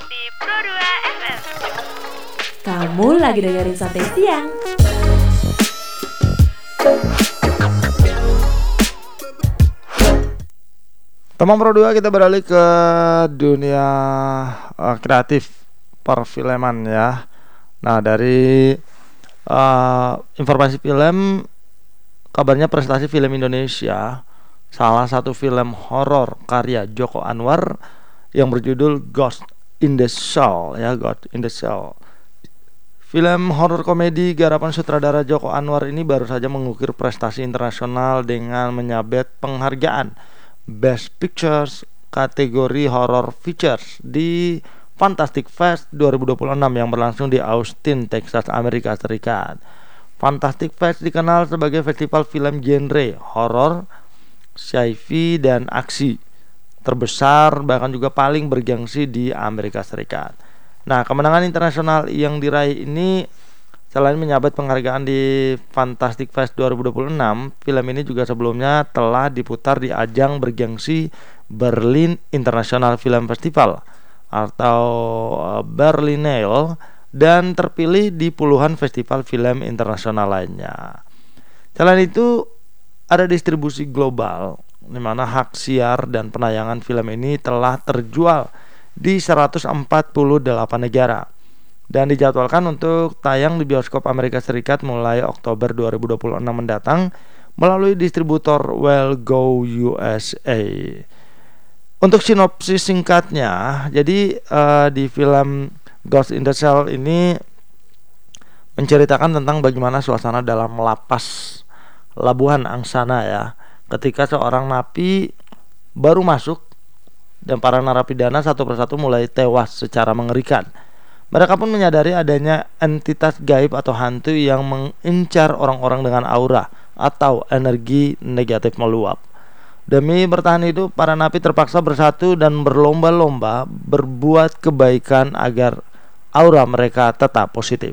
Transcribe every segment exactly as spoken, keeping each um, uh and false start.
di Pro dua F M. Kamu lagi dengerin Santai Siang. Teman Pro dua, kita beralih ke dunia uh, kreatif perfilman ya. Nah, dari uh, informasi film, kabarnya prestasi film Indonesia, salah satu film horor karya Joko Anwar yang berjudul Ghost in the Shell ya, Ghost in the Shell. Film horor komedi garapan sutradara Joko Anwar ini baru saja mengukir prestasi internasional dengan menyabet penghargaan Best Pictures kategori horror features di Fantastic Fest dua ribu dua puluh enam yang berlangsung di Austin, Texas, Amerika Serikat. Fantastic Fest dikenal sebagai festival film genre horor, sci-fi, dan aksi terbesar, bahkan juga paling bergengsi di Amerika Serikat. Nah, kemenangan internasional yang diraih ini selain menyabet penghargaan di Fantastic Fest dua ribu dua puluh enam, film ini juga sebelumnya telah diputar di ajang bergengsi Berlin International Film Festival atau Berlinale dan terpilih di puluhan festival film internasional lainnya. Selain itu, ada distribusi global di mana hak siar dan penayangan film ini telah terjual di seratus empat puluh delapan negara dan dijadwalkan untuk tayang di bioskop Amerika Serikat mulai Oktober dua ribu dua puluh enam mendatang melalui distributor Well Go U S A. Untuk sinopsis singkatnya, jadi uh, di film Ghost in the Shell ini menceritakan tentang bagaimana suasana dalam lapas Labuhan Angsana ya, ketika seorang napi baru masuk dan para narapidana satu persatu mulai tewas secara mengerikan. Mereka pun menyadari adanya entitas gaib atau hantu yang mengincar orang-orang dengan aura atau energi negatif meluap. Demi bertahan hidup, para napi terpaksa bersatu dan berlomba-lomba berbuat kebaikan agar aura mereka tetap positif.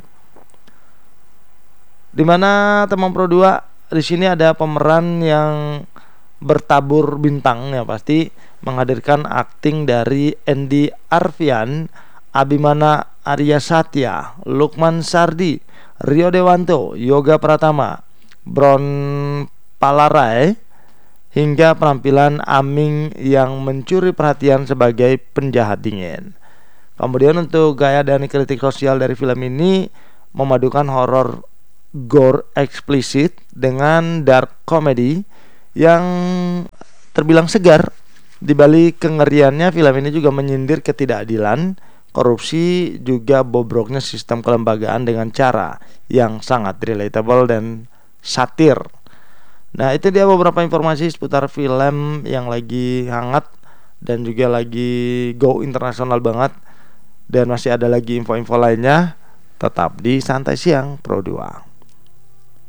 Dimana teman Pro dua, di sini ada pemeran yang bertabur bintang ya, pasti menghadirkan akting dari Andy Arfian, Abimana Arya Satya, Lukman Sardi, Rio Dewanto, Yoga Pratama, Bron Palarai, hingga penampilan Aming yang mencuri perhatian sebagai penjahat dingin. Kemudian untuk gaya dan kritik sosial dari film ini memadukan horor gore eksplisit dengan dark comedy yang terbilang segar. Di balik kengeriannya, film ini juga menyindir ketidakadilan, korupsi, juga bobroknya sistem kelembagaan dengan cara yang sangat relatable dan satir. Nah, itu dia beberapa informasi seputar film yang lagi hangat dan juga lagi go internasional banget. Dan masih ada lagi info-info lainnya. Tetap di Santai Siang Pro dua.